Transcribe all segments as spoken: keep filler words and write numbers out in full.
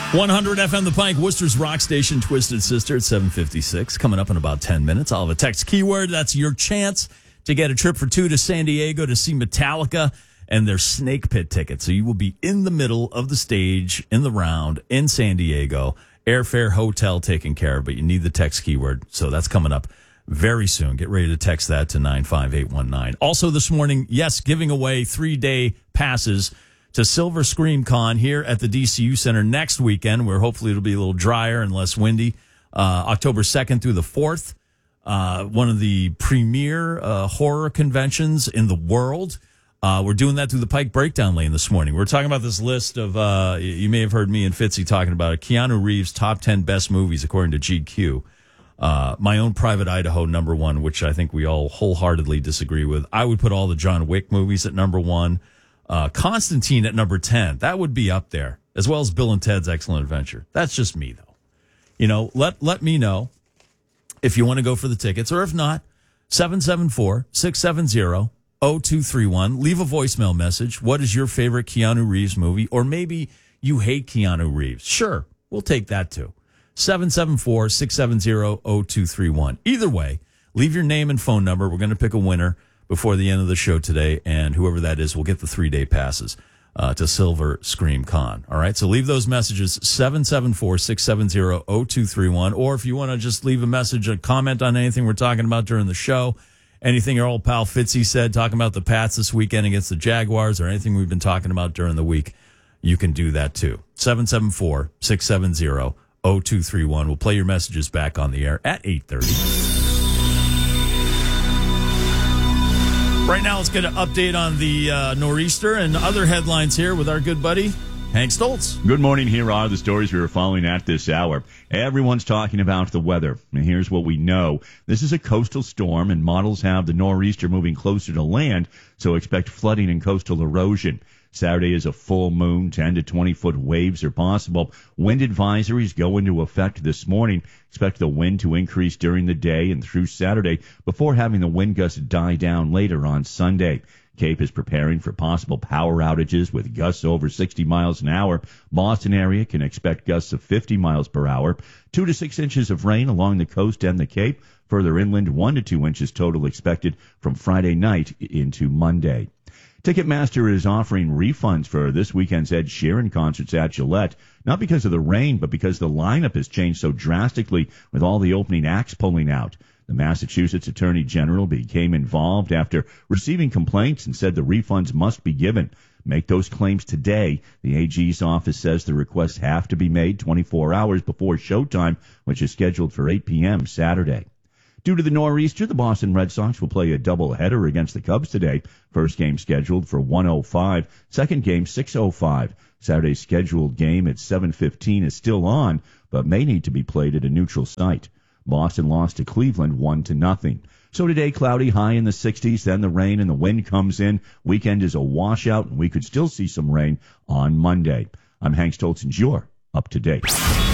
one hundred F M The Pike, Worcester's rock station, Twisted Sister at seven fifty-six. Coming up in about ten minutes. I'll have a text keyword. That's your chance to get a trip for two to San Diego to see Metallica and their Snake Pit ticket. So you will be in the middle of the stage in the round in San Diego. Airfare, hotel taken care of, but you need the text keyword. So that's coming up very soon. Get ready to text that to nine five eight one nine. Also this morning, yes, giving away three-day passes to Silver Scream Con here at the D C U Center next weekend, where hopefully it'll be a little drier and less windy. Uh, October second through the fourth, uh, one of the premier uh, horror conventions in the world. Uh, we're doing that through the Pike Breakdown Lane this morning. We're talking about this list of, uh, you may have heard me and Fitzy talking about it, Keanu Reeves' top ten best movies according to G Q. Uh, my own Private Idaho, number one, which I think we all wholeheartedly disagree with. I would put all the John Wick movies at number one. Uh, Constantine at number ten. That would be up there, as well as Bill and Ted's Excellent Adventure. That's just me, though. You know, let let me know if you want to go for the tickets, or if not, seven seven four, six seven zero, zero two three one. Leave a voicemail message. What is your favorite Keanu Reeves movie? Or maybe you hate Keanu Reeves. Sure, we'll take that too. seven seven four, six seven zero, zero two three one. Either way, leave your name and phone number. We're going to pick a winner before the end of the show today, and whoever that is will get the three-day passes uh, to Silver Scream Con. All right, so leave those messages, seven seven four, six seven zero, zero two three one, or if you want to just leave a message, a comment on anything we're talking about during the show, anything your old pal Fitzy said, talking about the Pats this weekend against the Jaguars, or anything we've been talking about during the week, you can do that too. seven seven four, six seven zero, zero two three one. We'll play your messages back on the air at eight thirty. Right now, let's get an update on the uh, nor'easter and other headlines here with our good buddy, Hank Stoltz. Good morning. Here are the stories we are following at this hour. Everyone's talking about the weather, and here's what we know. This is a coastal storm, and models have the nor'easter moving closer to land, so expect flooding and coastal erosion. Saturday is a full moon. ten to twenty foot waves are possible. Wind advisories go into effect this morning. Expect the wind to increase during the day and through Saturday before having the wind gusts die down later on Sunday. Cape is preparing for possible power outages with gusts over sixty miles an hour. Boston area can expect gusts of fifty miles per hour. Two to six inches of rain along the coast and the Cape. Further inland, one to two inches total expected from Friday night into Monday. Ticketmaster is offering refunds for this weekend's Ed Sheeran concerts at Gillette, not because of the rain, but because the lineup has changed so drastically with all the opening acts pulling out. The Massachusetts Attorney General became involved after receiving complaints and said the refunds must be given. Make those claims today. The A G's office says the requests have to be made twenty-four hours before showtime, which is scheduled for eight p.m. Saturday. Due to the nor'easter, the Boston Red Sox will play a doubleheader against the Cubs today. First game scheduled for one oh five, second game six oh five. Saturday's scheduled game at seven fifteen is still on, but may need to be played at a neutral site. Boston lost to Cleveland one to nothing. So today, cloudy, high in the sixties, then the rain and the wind comes in. Weekend is a washout, and we could still see some rain on Monday. I'm Hank Stoltz, and you're up to date.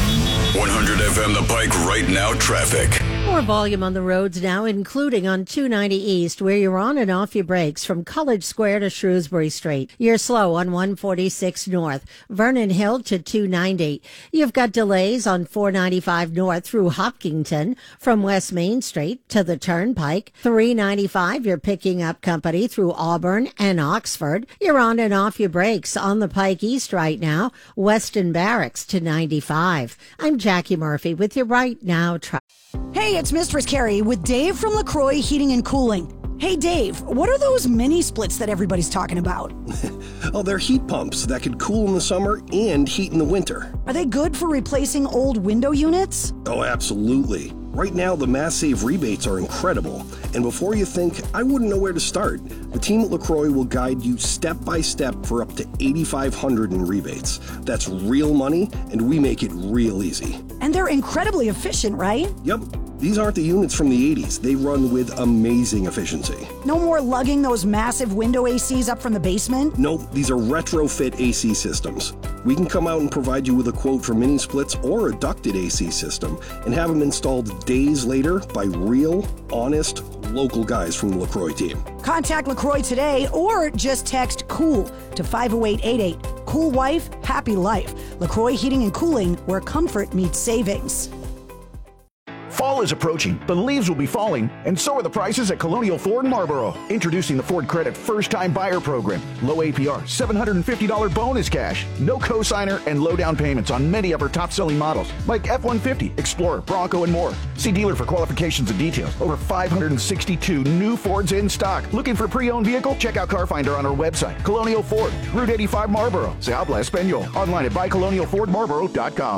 one hundred F M The Pike right now traffic. More volume on the roads now, including on two ninety East, where you're on and off your brakes from College Square to Shrewsbury Street. You're slow on one forty-six North, Vernon Hill to two ninety. You've got delays on four ninety-five North through Hopkinton from West Main Street to the Turnpike. three ninety-five, you're picking up company through Auburn and Oxford. You're on and off your brakes on the Pike East right now, Weston Barracks to ninety-five. I'm Jackie Murphy with your Right Now traffic. Hey, it's Mistress Carrie with Dave from LaCroix Heating and Cooling. Hey, Dave, what are those mini splits that everybody's talking about? Oh, they're heat pumps that can cool in the summer and heat in the winter. Are they good for replacing old window units? Oh, absolutely. Right now, the Mass Save rebates are incredible. And before you think, I wouldn't know where to start, the team at LaCroix will guide you step by step for up to eight thousand five hundred dollars in rebates. That's real money, and we make it real easy. And they're incredibly efficient, right? Yep. These aren't the units from the eighties. They run with amazing efficiency. No more lugging those massive window A Cs up from the basement? Nope, these are retrofit A C systems. We can come out and provide you with a quote for mini splits or a ducted A C system and have them installed days later by real, honest, local guys from the LaCroix team. Contact LaCroix today or just text COOL to five oh eight eight eight. cool wife, happy life. LaCroix Heating and Cooling, where comfort meets savings. Fall is approaching, the leaves will be falling, and so are the prices at Colonial Ford Marlboro. Introducing the Ford Credit First Time Buyer Program. Low A P R, seven hundred fifty dollars bonus cash, no cosigner, and low down payments on many of our top-selling models, like F one fifty, Explorer, Bronco, and more. See dealer for qualifications and details. Over five hundred sixty-two new Fords in stock. Looking for a pre-owned vehicle? Check out Car Finder on our website. Colonial Ford, Route eighty-five Marlboro. Se habla español. Online at buy colonial ford marlboro dot com.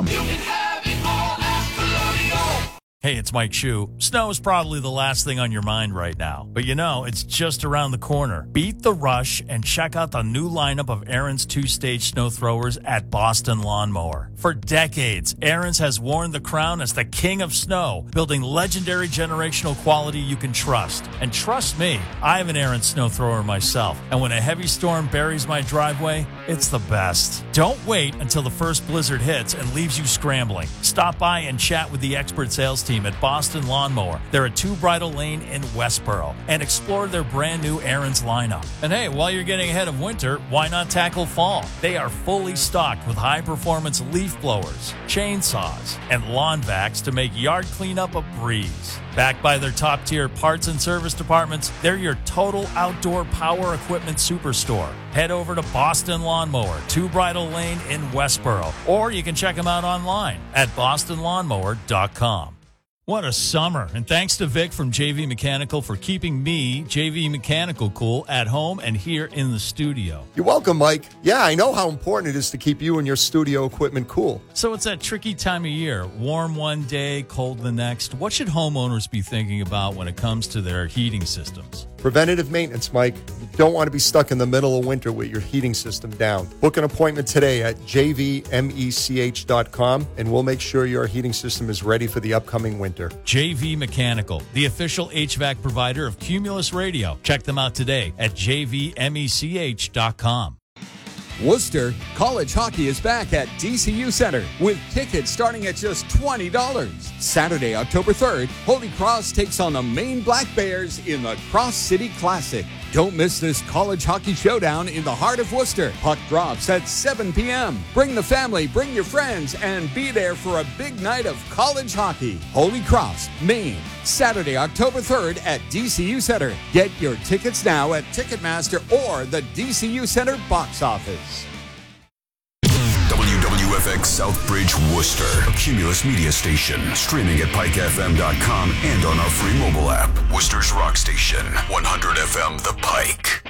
Hey, it's Mike Shue. Snow is probably the last thing on your mind right now, but you know, it's just around the corner. Beat the rush and check out the new lineup of Ariens two-stage snow throwers at Boston Lawnmower. For decades, Ariens has worn the crown as the king of snow, building legendary generational quality you can trust. And trust me, I have an Ariens snow thrower myself, and when a heavy storm buries my driveway, it's the best. Don't wait until the first blizzard hits and leaves you scrambling. Stop by and chat with the expert sales team at Boston Lawnmower. They're at Two Bridle Lane in Westboro, and explore their brand new Ariens lineup. And hey, while you're getting ahead of winter, why not tackle fall? They are fully stocked with high-performance leaf blowers, chainsaws, and lawn vacs to make yard cleanup a breeze. Backed by their top-tier parts and service departments, they're your total outdoor power equipment superstore. Head over to Boston Lawnmower, Two Bridle Lane in Westboro, or you can check them out online at boston lawnmower dot com. What a summer, and thanks to Vic from J V Mechanical for keeping me, J V Mechanical, cool at home and here in the studio. You're welcome, Mike. Yeah, I know how important it is to keep you and your studio equipment cool. So it's that tricky time of year, warm one day, cold the next. What should homeowners be thinking about when it comes to their heating systems? Preventative maintenance, Mike. You don't want to be stuck in the middle of winter with your heating system down. Book an appointment today at j v mech dot com, and we'll make sure your heating system is ready for the upcoming winter. J V Mechanical, the official H V A C provider of Cumulus Radio. Check them out today at j v mech dot com. Worcester, college hockey is back at D C U Center with tickets starting at just twenty dollars. Saturday, October third, Holy Cross takes on the Maine Black Bears in the Cross City Classic. Don't miss this college hockey showdown in the heart of Worcester. Puck drops at seven p.m. Bring the family, bring your friends, and be there for a big night of college hockey. Holy Cross, Maine, Saturday, October third at D C U Center. Get your tickets now at Ticketmaster or the D C U Center box office. W W F X Southbridge, Worcester, a Cumulus media station, streaming at pike f m dot com and on our free mobile app. Worcester's rock station, one hundred F M The Pike.